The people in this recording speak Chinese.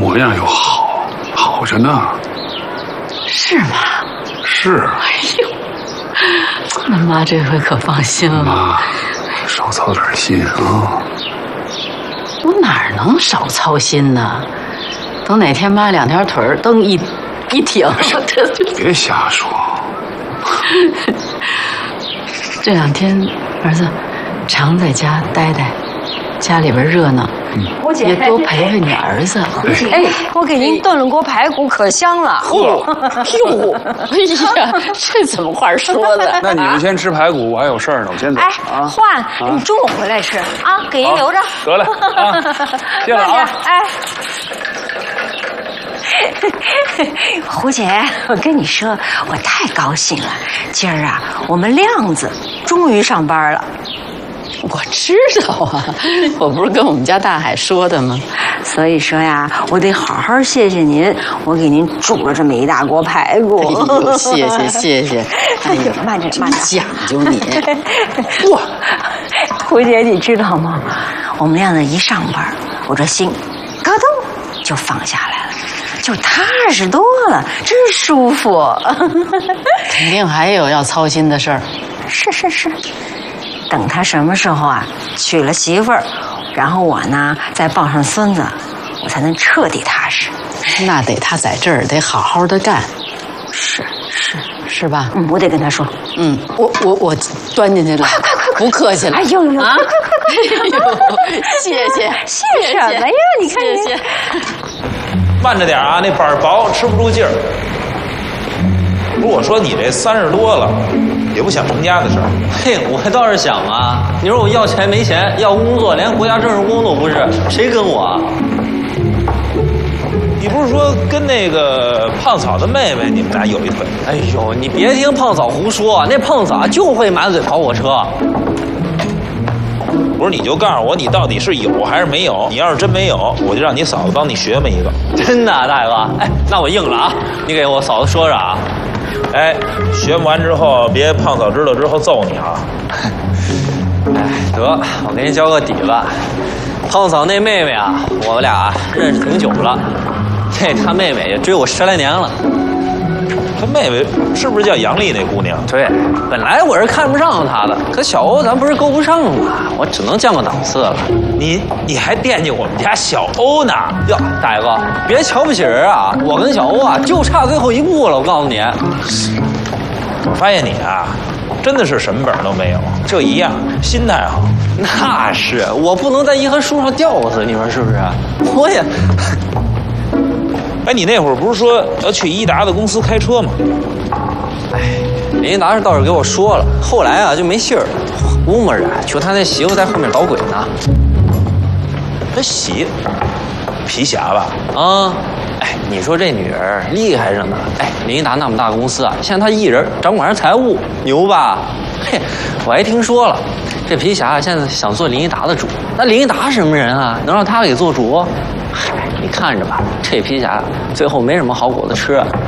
模样又好着呢。 是吗？ 是。 哎呦，那妈这回可放心了。 妈，少操点心啊。 我哪能少操心呢？等哪天妈两条腿蹬一挺上，这就别瞎说。 这2天儿子常在家待待，家里边热闹，也多陪陪你儿子。 哎，我给您炖了锅排骨，可香了。 哟，哎呀，这怎么话说的？ 那你们先吃排骨，我还有事儿呢，我先走。 哎，换你中午回来吃啊，给您留着。 得嘞，啊，谢了啊。 哎。胡姐，我跟你说，我太高兴了。今儿啊，我们亮子终于上班了。 我知道啊，我不是跟我们家大海说的吗？ 所以说呀，我得好好谢谢您，我给您煮了这么一大锅排骨。 哎呦，谢谢。 哎呦，慢着， 讲究你。 哇，胡姐，你知道吗？我们亮子一上班，我这心咯噔就放下来了。就踏实多了，真舒服。 肯定还有要操心的事儿。 是，等他什么时候啊娶了媳妇儿，然后我呢再抱上孙子，我才能彻底踏实。 那得他在这儿得好好的干。是吧？ 我得跟他说。 我端进去了。快，不客气了。 哎呦啊！ 快，谢谢什么呀？你看你。 谢谢。 慢着点啊，那板薄，吃不住劲儿。不是我说你这30多了，也不想成家的事儿。 嘿，我倒是想啊。你说我要钱没钱，要工作连国家政治工都不是，谁跟我啊？ 你不是说跟那个胖嫂的妹妹你们俩有一腿？ 哎呦，你别听胖嫂胡说，那胖嫂就会满嘴跑火车。 不是，你就告诉我你到底是有还是没有？你要是真没有，我就让你嫂子帮你学么一个。 真的，大哥？哎，那我应了啊！你给我嫂子说说啊。 哎，学完之后别胖嫂知道之后揍你啊！ 哎，得，我给你交个底子。胖嫂那妹妹啊，我们俩认识挺久了，她妹妹也追我10来年了。 他妹妹是不是叫杨丽那姑娘？ 对，本来我是看不上她的，可小欧咱不是够不上吗？我只能降个档次了。 你还惦记我们家小欧呢？ 哟，大哥，别瞧不起人啊！我跟小欧啊，就差最后一步了。我告诉你， 我发现你啊，真的是什么本都没有，这一样，心态好。 那是，我不能在一棵树上吊死，你说是不是？我也。 哎，你那会儿不是说要去一达的公司开车吗？ 哎，林一达倒是给我说了，后来啊就没信儿了。估摸着就他那媳妇在后面捣鬼呢。 他媳皮匣吧？ 啊，哎，你说这女人厉害着呢。哎，林一达那么大公司啊，现在他一人掌管着财务，牛吧？嘿，我还听说了，这皮匣现在想做林一达的主。那林一达什么人啊？能让他给做主？嗨，你看着吧，这皮匣最后没什么好果子吃。